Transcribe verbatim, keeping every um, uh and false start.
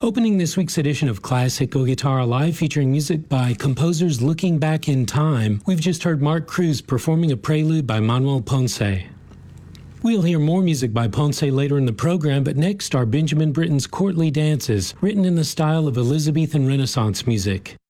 Opening this week's edition of Classical Guitar Alive, featuring music by composers looking back in time, we've just heard Mark Cruz performing a prelude by Manuel Ponce. We'll hear more music by Ponce later in the program, but next are Benjamin Britten's Courtly Dances, written in the style of Elizabethan Renaissance music.